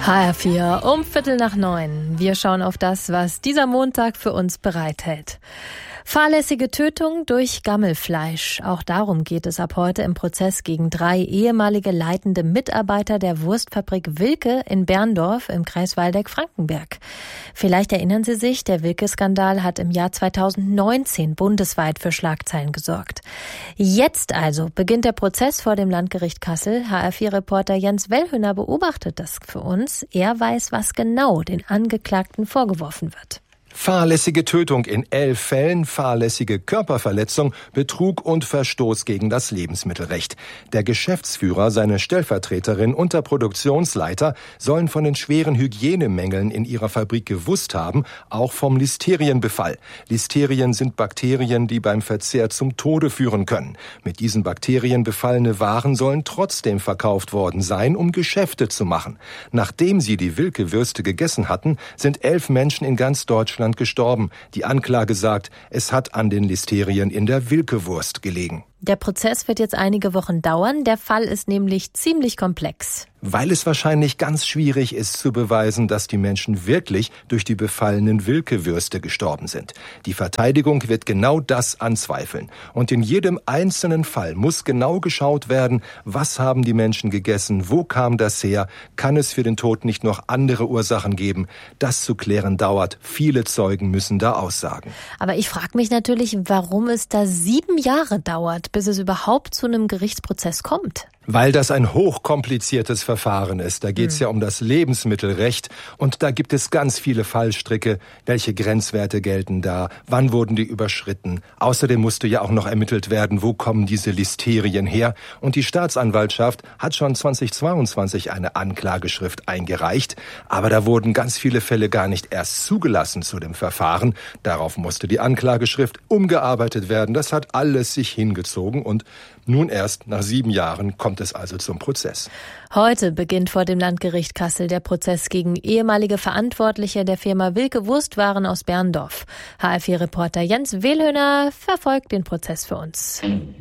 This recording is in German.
HR4 um 8:15. Wir schauen auf das, was dieser Montag für uns bereithält. Fahrlässige Tötung durch Gammelfleisch. Auch darum geht es ab heute im Prozess gegen 3 ehemalige leitende Mitarbeiter der Wurstfabrik Wilke in Berndorf im Kreis Waldeck-Frankenberg. Vielleicht erinnern Sie sich, der Wilke-Skandal hat im Jahr 2019 bundesweit für Schlagzeilen gesorgt. Jetzt also beginnt der Prozess vor dem Landgericht Kassel. HR4-Reporter Jens Wellhöner beobachtet das für uns. Er weiß, was genau den Angeklagten vorgeworfen wird. Fahrlässige Tötung in 11 Fällen, fahrlässige Körperverletzung, Betrug und Verstoß gegen das Lebensmittelrecht. Der Geschäftsführer, seine Stellvertreterin und der Produktionsleiter sollen von den schweren Hygienemängeln in ihrer Fabrik gewusst haben, auch vom Listerienbefall. Listerien sind Bakterien, die beim Verzehr zum Tode führen können. Mit diesen Bakterien befallene Waren sollen trotzdem verkauft worden sein, um Geschäfte zu machen. Nachdem sie die Wilke-Würste gegessen hatten, sind 11 Menschen in ganz Deutschland gestorben. Die Anklage sagt, es hat an den Listerien in der Wilke-Wurst gelegen. Der Prozess wird jetzt einige Wochen dauern. Der Fall ist nämlich ziemlich komplex. Weil es wahrscheinlich ganz schwierig ist zu beweisen, dass die Menschen wirklich durch die befallenen Wilke-Würste gestorben sind. Die Verteidigung wird genau das anzweifeln. Und in jedem einzelnen Fall muss genau geschaut werden, was haben die Menschen gegessen, wo kam das her, kann es für den Tod nicht noch andere Ursachen geben. Das zu klären dauert. Viele Zeugen müssen da aussagen. Aber ich frage mich natürlich, warum es da 7 Jahre dauert, bis es überhaupt zu einem Gerichtsprozess kommt. Weil das ein hochkompliziertes Verfahren ist. Da geht es ja um das Lebensmittelrecht und da gibt es ganz viele Fallstricke. Welche Grenzwerte gelten da? Wann wurden die überschritten? Außerdem musste ja auch noch ermittelt werden, wo kommen diese Listerien her? Und die Staatsanwaltschaft hat schon 2022 eine Anklageschrift eingereicht. Aber da wurden ganz viele Fälle gar nicht erst zugelassen zu dem Verfahren. Darauf musste die Anklageschrift umgearbeitet werden. Das hat alles sich hingezogen und nun erst nach 7 Jahren kommt es also zum Prozess. Heute beginnt vor dem Landgericht Kassel der Prozess gegen ehemalige Verantwortliche der Firma Wilke Wurstwaren aus Berndorf. HR4-Reporter Jens Wellhöner verfolgt den Prozess für uns.